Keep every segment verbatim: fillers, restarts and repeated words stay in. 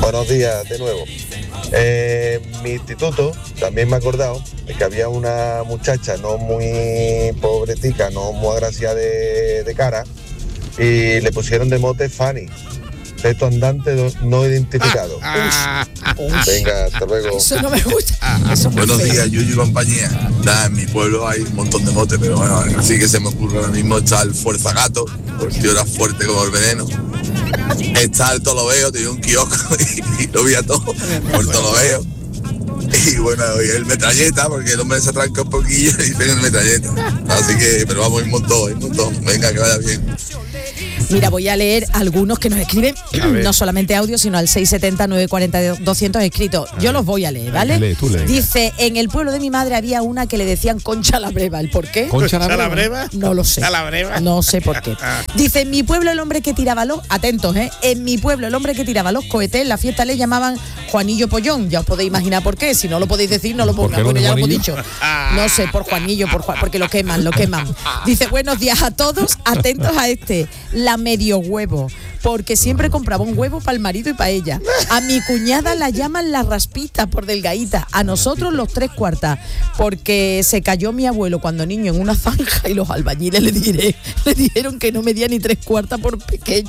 Buenos días de nuevo. Eh, mi instituto, también me he acordado de que había una muchacha no muy pobretica, no muy agraciada de, de cara, y le pusieron de mote Fanny, feto andante no identificado. Ah, ah, Venga, hasta luego. Eso no me gusta. Eso Buenos días, Yuyu y compañía. Nada, en mi pueblo hay un montón de motes, pero bueno, así que se me ocurre ahora mismo está el Fuerza Gato, porque el tío era fuerte como el veneno. Está el Tolobeo, tenía un kiosco y, y lo vi a todo por el Tolobeo. Y bueno, y el metralleta, porque el hombre se arranca un poquillo y pega el metralleta. Así que, pero vamos, hay un montón, hay un montón. Venga, que vaya bien. Mira, voy a leer algunos que nos escriben, no solamente audio, sino al seis siete cero, nueve cuatro cero, doscientos escritos. Yo los voy a leer, ¿vale? Lee, tú lee. Dice, en el pueblo de mi madre había una que le decían Concha la Breva. ¿El por qué? ¿Concha la ¿La breva? breva? No lo sé. ¿La breva? No sé por qué. Dice, en mi pueblo el hombre que tiraba los... Atentos, ¿eh? En mi pueblo el hombre que tiraba los cohetes en la fiesta le llamaban Juanillo Pollón. Ya os podéis imaginar por qué. Si no lo podéis decir, no lo ¿Por pongan. qué lo Bueno, de ya lo hemos Juanillo? dicho. No sé, por Juanillo, por Juan, porque lo queman, lo queman. Dice, buenos días a todos, atentos a este. La medio huevo. Porque siempre compraba un huevo para el marido y para ella. A mi cuñada la llaman la raspita por delgadita. A nosotros los tres cuartas. Porque se cayó mi abuelo cuando niño en una zanja y los albañiles le, diré, le dijeron que no medía ni tres cuartas por pequeño.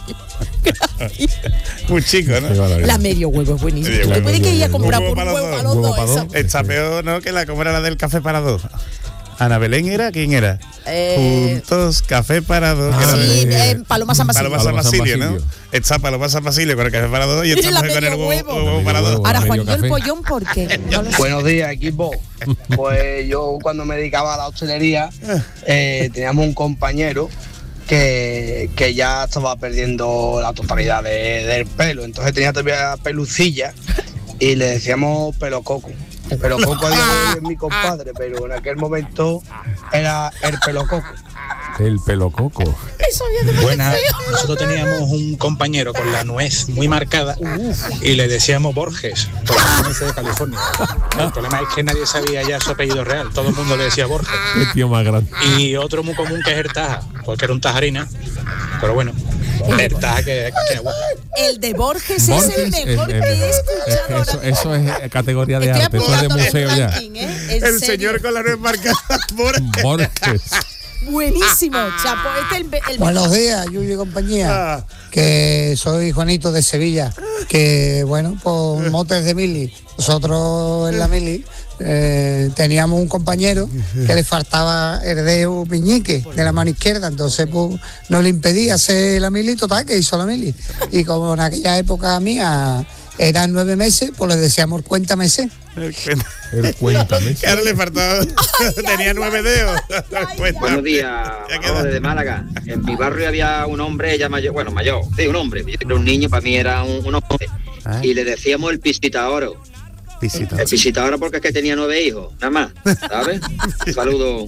Un chico, ¿no? Qué barbaridad. La medio huevo es buenísimo. Medio ¿Te huevo, puede que ir a medio comprar huevo. por un Huevo huevo para a los los dos. dos? Huevo para Esa- dos. Está peor, ¿no? Que la cómo era la del café para dos. ¿Ana Belén era? ¿Quién era? Eh, Juntos, café para dos. que era Sí, de- eh, Paloma San Basilio. Paloma San Paloma San Basilio, ¿no? Basilio. Está Paloma San Basilio con el café para dos y Y está la con el medio huevo, huevo. huevo para dos. Ahora, medio Juanillo el café. pollón, ¿por qué? No lo sé. Buenos días, equipo. Pues yo cuando me dedicaba a la hostelería eh, teníamos un compañero que, que ya estaba perdiendo la totalidad de- del pelo, entonces tenía todavía pelucilla y le decíamos pelo coco. Pelo coco a día de hoy es mi compadre, pero en aquel momento era el pelo coco. El pelo coco. Eso ya te Buenas, nosotros teníamos un compañero con la nuez muy marcada y le decíamos Borges, por la nuez de California. El problema es que nadie sabía ya su apellido real, todo el mundo le decía Borges. Qué tío más grande. Y otro muy común que es el Taja, porque era un tajarina, pero bueno, el Taja que, que guapo. El de Borges, es el mejor el- que el he mejor. escuchado. Eso, eso es categoría de Estoy arte, eso es de apuntando el museo ya. ranking, ¿eh? En El serio. señor con la nuez marcada. Borges. Borges. Buenísimo, chapo. Este es el, el Buenos días, Yuyu y compañía. Ah. Que soy Juanito de Sevilla. Que bueno, pues motes de mili. Nosotros en la mili eh, teníamos un compañero que le faltaba el dedo piñique de la mano izquierda. Entonces, pues no le impedía hacer la mili, total, que hizo la mili. Y como en aquella época mía eran nueve meses, pues le decíamos cuenta meses. El cuéntame. Que ahora le faltaba. Tenía ay, nueve dedos. Cuéntame. Buenos días, Ya queda. vamos desde Málaga. En mi barrio había un hombre ya mayor, bueno, mayor, sí, un hombre, pero un niño, para mí era un, un hombre. Ah. Y le decíamos el pisitaoro. Visita. El pisitaoro porque es que tenía nueve hijos, nada más, ¿sabes? Saludos.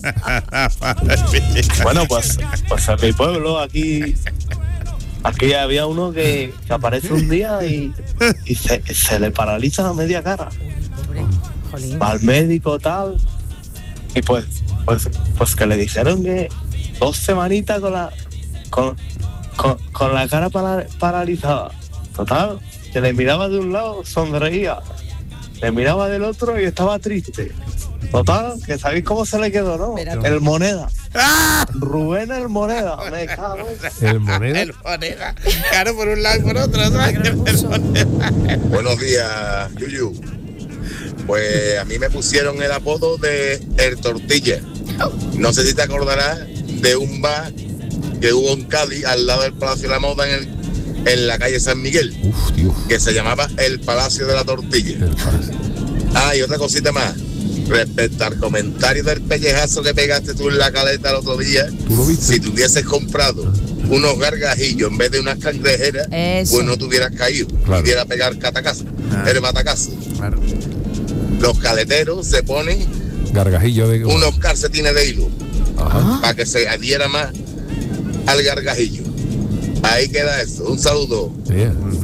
Bueno, pues, pues en mi pueblo, aquí, aquí había uno que, que aparece un día y, y se, se le paraliza la media cara. Jolín. Va al médico, tal, y pues, pues, pues que le dijeron que dos semanitas con la, con, con, con la cara para- paralizada. Total, que le miraba de un lado, sonreía, le miraba del otro y estaba triste. Total, que sabéis cómo se le quedó, ¿no? Espérate. El Moneda. Rubén el Moneda, me cago en... El moneda. El moneda. Claro, por un lado y por otro, ¿sabes? El moneda. Buenos días, Yuyu. Pues a mí me pusieron el apodo de El Tortilla. No sé si te acordarás de un bar que hubo en Cádiz, al lado del Palacio de la Moda, en, el, en la calle San Miguel, Uf, tío. que se llamaba El Palacio de la Tortilla. El palacio. Ah, y otra cosita más. Respecto al comentario del pellejazo que pegaste tú en la caleta el otro día, ¿Tú lo viste? si te hubieses comprado unos gargajillos en vez de unas cangrejeras, Eso. pues no te hubieras caído, Claro. pudiera pegar catacazo, Ah. el batacazo. Claro. Los caleteros se ponen Gargajillo de. unos calcetines de hilo Ajá. para que se adhiera más al gargajillo. Ahí queda eso. Un saludo. Yeah.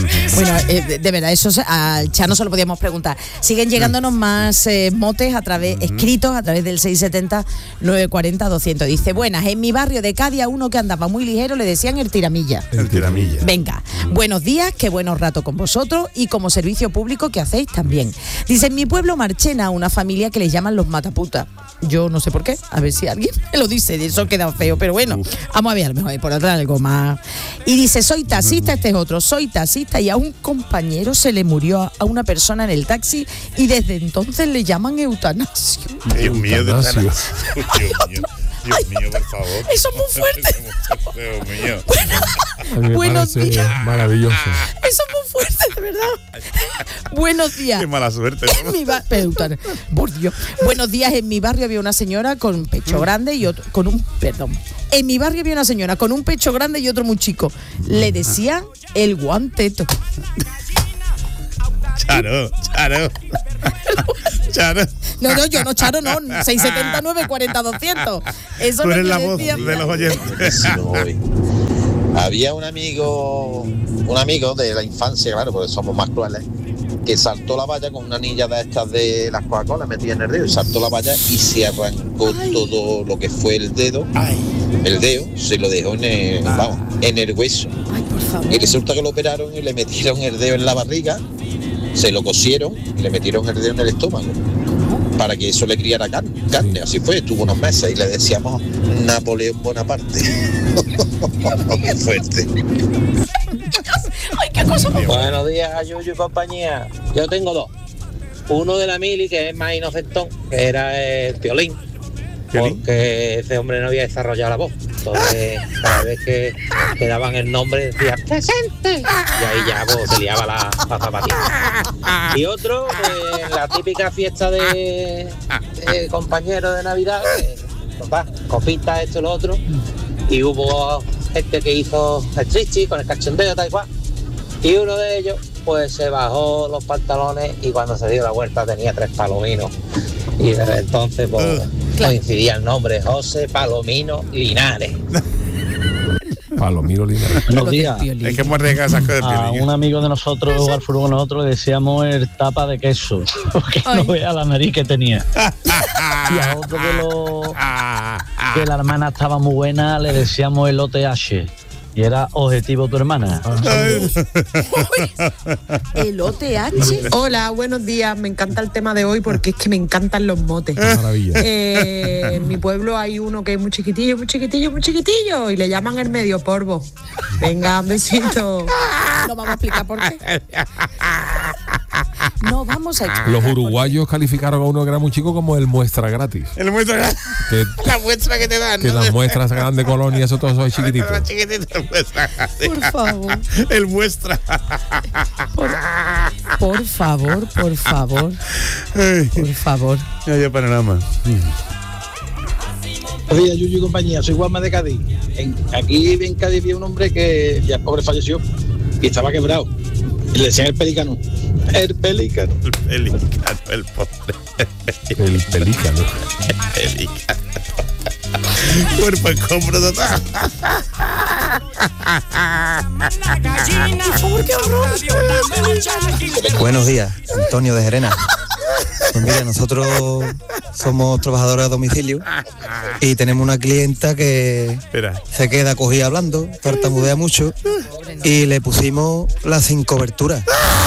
Bueno, eh, de, de verdad, eso se- al Chano se lo podíamos preguntar. Siguen llegándonos más eh, motes a través, escritos a través del seis setenta, nueve cuarenta, doscientos. Dice, buenas, en mi barrio de Cádiz a uno que andaba muy ligero le decían el tiramilla. El tiramilla. Venga, buenos días, qué buenos ratos con vosotros y como servicio público que hacéis también. Dice, en mi pueblo Marchena, una familia que les llaman los mataputas. Yo no sé por qué, a ver si alguien me lo dice, de eso queda feo, pero bueno, vamos a ver, a lo mejor hay por atrás algo más. Y dice, soy taxista, este es otro, soy taxista y a un compañero se le murió a- a una persona en el taxi y desde entonces le llaman eutanasio. Dios mío, de Eutanasio. Dios mío, Dios mío, por favor. Eso es muy fuerte. Dios mío. A mí me Buenos parece días. maravilloso. Eso es muy fuerte, de verdad. Buenos días. Qué mala suerte, En ¿no? mi ba- pero, Eutana, por Dios. Buenos días, en mi barrio había una señora con pecho grande y otro con un perdón. En mi barrio había una señora con un pecho grande y otro muy chico. Le decían el guanteto. Charo, Charo. Charo. No, no, yo no, Charo, no. seis setenta, nueve cuarenta, doscientos. Eso Tú es eres lo la que voz decían. de los oyentes. Había un amigo, un amigo de la infancia, claro, porque somos más crueles, que saltó la valla con una anilla de estas de las Coca-Cola metida en el dedo, y saltó la valla y se arrancó todo lo que fue el dedo, el dedo, se lo dejó en el, vamos, en el hueso. Ay, por favor. Y resulta que lo operaron y le metieron el dedo en la barriga, se lo cosieron y le metieron el dedo en el estómago para que eso le criara carne, carne. Así fue, estuvo unos meses y le decíamos Napoleón Bonaparte. Qué fuerte. Ay, qué cosa más. Buenos días, Yuyu y compañía. Yo tengo dos. Uno de la Mili, que es más inocentón, que era el Piolín, ¿Piolín? porque ese hombre no había desarrollado la voz. Entonces, cada vez que, que daban el nombre, decía ¡presente! Y ahí ya pues, se liaba la, la zapatilla. Y otro, eh, la típica fiesta de, de compañeros de Navidad, que, total, copita, esto y lo otro. Y hubo gente que hizo el trichi con el cachondeo, tal y cual. Y uno de ellos, pues se bajó los pantalones y cuando se dio la vuelta tenía tres palominos. Y desde entonces, pues, coincidía el nombre, José Palomino Linares. Palomiro Linares. Buenos días. Es que muerde casas con el A Piolín. un amigo de nosotros, jugar fútbol con nosotros, le decíamos el tapa de queso, porque Ay. no vea la nariz que tenía. Y a otro que, lo, que la hermana estaba muy buena, le decíamos el O T H. Y era objetivo tu hermana. El O T H. Hola, buenos días. Me encanta el tema de hoy porque es que me encantan los motes. Maravilla. Eh, en mi pueblo hay uno que es muy chiquitillo, muy chiquitillo, muy chiquitillo y le llaman el medio polvo. Venga, un besito. No vamos a explicar por qué. No vamos a explicar. Los uruguayos calificaron a uno que era muy chico como el muestra gratis. El muestra, Que, la muestra que te dan, que ¿no? las muestras grandes colonia, eso todo eso es chiquitito. La chiquitita muestra. Por favor. El muestra. Por favor, por favor, por favor. Ya, ya, panorama. Buenos días, Yuyu y compañía, soy Juanma de Cádiz. En- aquí en Cádiz había un hombre que ya pobre falleció y estaba quebrado. Y le decían el pelicano. El pelicano. El pelicano, el pobre. El pelícano. El pelicano. Cuerpo escombro total. Buenos días, Antonio de Gerena. Pues mira, nosotros somos trabajadores a domicilio y tenemos una clienta que Espera. se queda cogida hablando, tartamudea mucho y le pusimos la sin cobertura.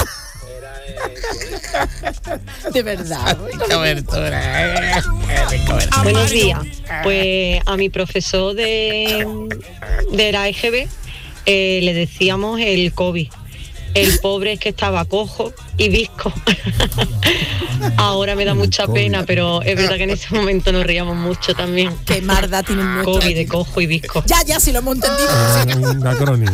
De verdad. Cobertura. Buenos días. Pues a mi profesor de, de la E G B eh, le decíamos el COVID. El pobre es que estaba cojo y visco. Ahora me da mucha pena, pero es verdad que en ese momento nos reíamos mucho también. Qué marda tiene nuestra COVID de cojo y visco. Ya, ya, si lo hemos entendido. Es un acrónimo.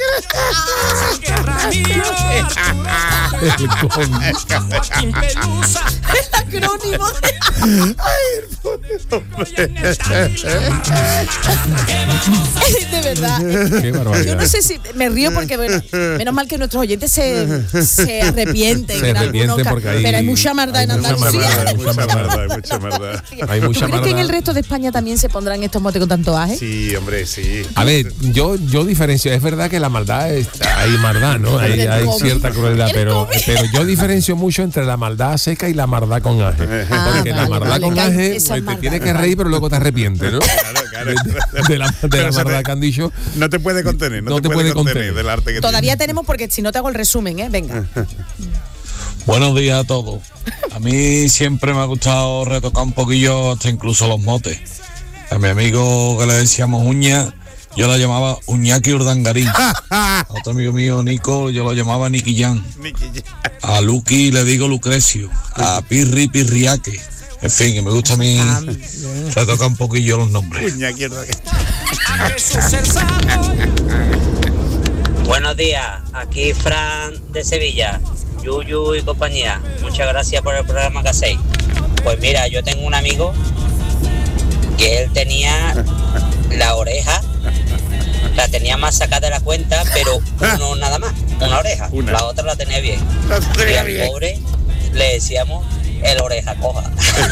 El con- El acrónimo. De verdad. Qué barbaridad. Yo no sé si me río porque, bueno, menos mal que nuestros oyentes se, se arrepienten. Se en arrepienten algunos ca- porque hay- pero hay mucha maldad en hay mucha Andalucía. maldad, Hay mucha maldad, hay mucha maldad. Hay ¿Tú mucha crees que en el maldad. resto de España también se pondrán estos motes con tanto aje? Sí, hombre, sí. A ver, yo, yo diferencio, es verdad que la maldad, es, hay maldad, ¿no? Hay, El hay COVID. cierta crueldad, El pero, COVID. pero yo diferencio mucho entre la maldad seca y la maldad con aje. Ah, Porque la vale, maldad vale, con que hay aje, esas pues, te maldades, tienes que vale. reír, pero luego te arrepientes, ¿no? Claro, claro. De, de la, de Pero la se te- maldad que han dicho. No te puede contener, no, No te, te puede puede contener, contener. del arte que Todavía tiene. tenemos, porque si no te hago el resumen, ¿eh? Venga. Buenos días a todos. A mí siempre me ha gustado retocar un poquillo hasta incluso los motes. A mi amigo que le decíamos Uña, yo la llamaba Uñaki Urdangarín. A otro amigo mío, Nico, yo lo llamaba Niquillán. A Luqui le digo Lucrecio. A Pirri, Pirriaque. En fin, que me gusta a mí retocar un poquillo los nombres. Buenos días, aquí Fran de Sevilla, Yuyu y compañía. Muchas gracias por el programa que hacéis. Pues mira, yo tengo un amigo que él tenía la oreja, la tenía más sacada de la cuenta, pero uno nada más, una oreja, Una. la otra la tenía bien. La tenía Y al bien. pobre le decíamos el oreja coja.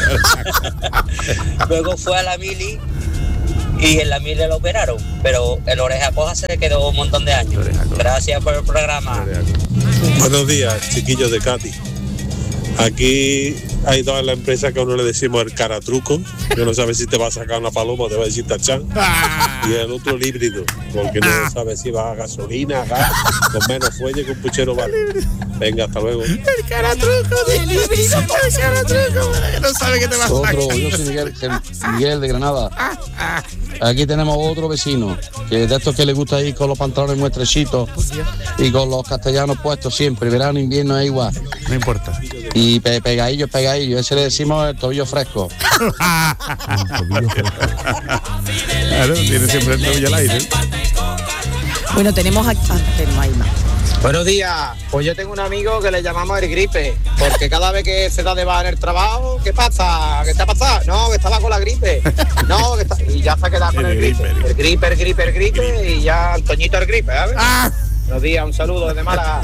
Luego fue a la mili y en la mili lo operaron, pero el oreja coja se le quedó un montón de años. Gracias por el programa. Buenos días, chiquillos de Cati. Aquí hay dos en la empresa que a uno le decimos el caratruco, que no sabe si te va a sacar una paloma o te va a decir tachán. Y el otro el híbrido, porque no sabe si va a gasolina, gas, con menos fuelle que un puchero vale. Venga, hasta luego. El caratruco del híbrido, el caratruco, que no sabe que te va a sacar. Otro, yo soy Miguel, Miguel de Granada. Aquí tenemos otro vecino, que de estos que le gusta ir con los pantalones muy estrechitos y con los castellanos puestos siempre, verano, invierno es igual. No importa. Y pe pegadillo, pegadillo, ese le decimos el tobillo fresco. Claro, tiene siempre el tobillo al aire. Bueno, tenemos aquí. Ah, tenemos ahí más. Buenos días, pues yo tengo un amigo que le llamamos el gripe, porque cada vez que se da de baja en el trabajo, ¿qué pasa? ¿Qué te ha pasado? No, que estaba con la gripe. No, que está... y ya se ha quedado con el gripe. El gripe, el gripe, el gripe, y ya el Toñito el gripe, ¿sabes? Buenos días, un saludo desde Málaga.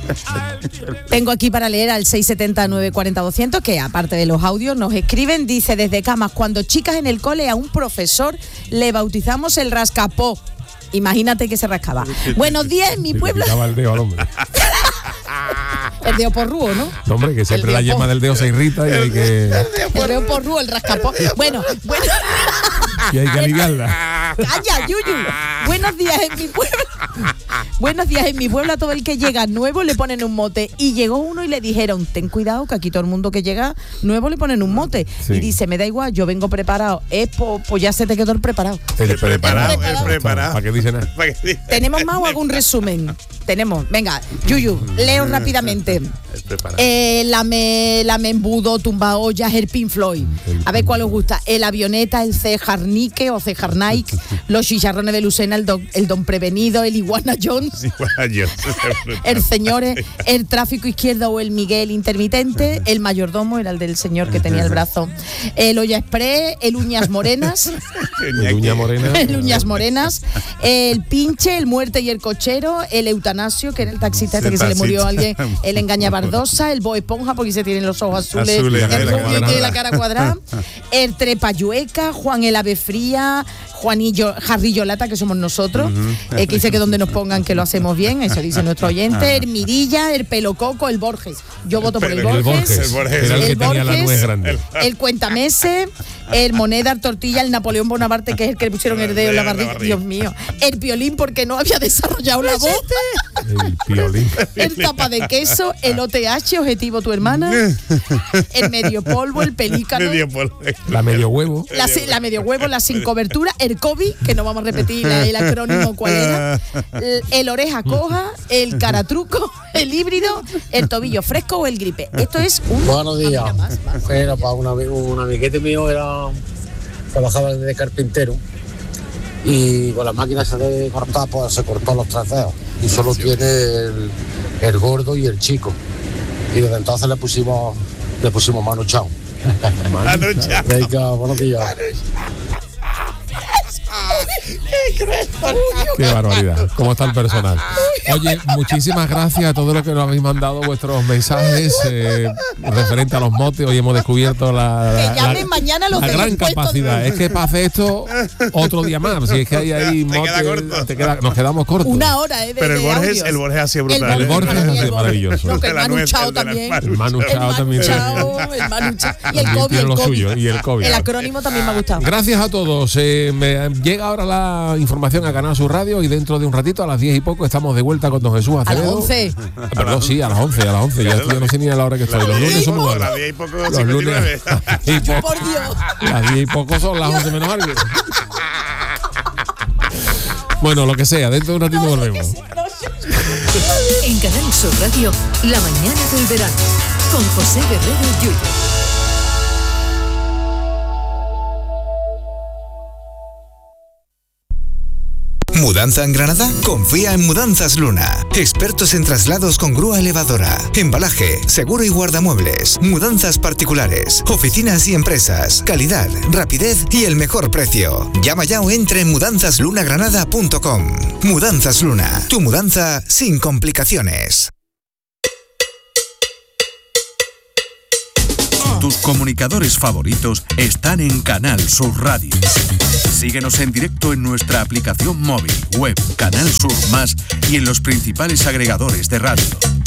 Tengo aquí para leer al seis siete cero, nueve cuatro cero, doscientos, que aparte de los audios nos escriben, dice desde Camas, cuando chicas en el cole a un profesor le bautizamos el rascapó. Imagínate que se rascaba. Buenos días, en mi Le pueblo. quitaba el dedo al hombre. El dedo porrúo, ¿no? No, hombre, que siempre El la dedo yema por- del dedo se irrita y hay que, El dedo porrúo, el rascapó. Bueno, bueno. y hay que aliviarla. Calla, Yuyu. Buenos días en mi pueblo. Buenos días en mi pueblo, a todo el que llega nuevo le ponen un mote. Y llegó uno y le dijeron, ten cuidado que aquí todo el mundo que llega nuevo le ponen un mote. Sí. Y dice, me da igual, yo vengo preparado. Es po- pues ya se te quedó el preparado. El preparado. El preparado. ¿Para qué dice nada? ¿Para qué dice? ¿Tenemos más o algún resumen? Tenemos. Venga, Yuyu, leo rápidamente. El preparado. Eh, la, me, la membudo, tumba ollas, el Pink Floyd. A ver cuál os gusta. El avioneta, el cejarnique o cejarnike, los chicharrones de Lucena, el don, el don prevenido, el iguana Jones, Sí, bueno, yo- el señores, el tráfico izquierdo o el Miguel intermitente, el mayordomo, era el del señor que tenía el brazo, el olla express, el uñas morenas, El uña morena. el uñas morenas, el pinche, el muerte y el cochero, el eutanasio, que era el taxista este El que se le murió a alguien, taxista. el engañabardosa, el Bob Esponja porque se tienen los ojos azules, Azules, el la cara rubio y tiene cuadrada. la cara cuadrada, el trepayueca, Juan el ave fría, Juanillo, Jarrillo Lata, que somos nosotros, eh, que dice que donde nos pongan que lo hacemos bien, eso dice nuestro oyente, el Mirilla, el pelo coco, el Borges. Yo voto por el El Borges. Borges. El Borges. Era el que El tenía la Borges. nuez grande. El cuentamese, el moneda, el tortilla, el Napoleón Bonaparte, que es el que le pusieron el dedo en la barriga. Dios mío. El violín, porque no había desarrollado la voz. El piolín. El tapa de queso, el O T H, objetivo tu hermana. El medio polvo, el pelícano. Medio polvo. La medio huevo. La, si- la medio huevo, la sin cobertura, el COVID, que no vamos a repetir la- el acrónimo cuál era, el, el oreja coja, el caratruco, el híbrido, el tobillo fresco o el gripe. Esto es un... Buenos días. Ah, mira, más, más. Era para un, ami- un amiguete mío, era trabajaba de carpintero y con la máquina esa de cortar, pues se cortó los tres dedos y solo tiene el, el gordo y el chico. Y desde entonces le pusimos le pusimos mano chao. Manucha. Venga, buenos días. Qué barbaridad. ¿Cómo está el personal? Oye, muchísimas gracias a todos los que nos habéis mandado vuestros mensajes eh, referente a los motes. Hoy hemos descubierto la, la, Que llamen la- mañana los la del gran impuesto capacidad. de- Es que para hacer esto otro día más. Si es que hay ahí motes, te queda- nos quedamos cortos. Una hora, ¿eh? De, Pero el de Borges, audios. el Borges ha sido brutal. El ¿eh? Borges ha sido maravilloso. No, que el De la Manu nuez, Chao el de las también. manos. El Manu El Chao también. Chao, el Manu Chao. Y el También COVID, tiene el lo COVID. suyo, y el COVID. El acrónimo también me ha gustado. Gracias a todos. Eh, me llega ahora la información a Canal Sur Radio y dentro de un ratito, a las diez y poco, estamos de vuelta con don Jesús A las Acevedo. once. Perdón, sí, a las once, a las once. Ya estoy, yo no sé ni a la hora que estoy. Los lunes son muy A buenos. las diez y poco, Los cincuenta y lunes. nueve. y poco. Por Dios. Las diez y poco son las once menos algo. Bueno, lo que sea, dentro de un ratito volvemos. En Canal Sur Radio, la mañana del verano, con José Guerrero Yuyo. ¿Mudanza en Granada? Confía en Mudanzas Luna. Expertos en traslados con grúa elevadora, embalaje, seguro y guardamuebles, mudanzas particulares, oficinas y empresas, calidad, rapidez y el mejor precio. Llama ya o entra en mudanzas luna granada punto com. Mudanzas Luna, tu mudanza sin complicaciones. Tus comunicadores favoritos están en Canal Sur Radio. Síguenos en directo en nuestra aplicación móvil, web, Canal Sur Más y en los principales agregadores de radio.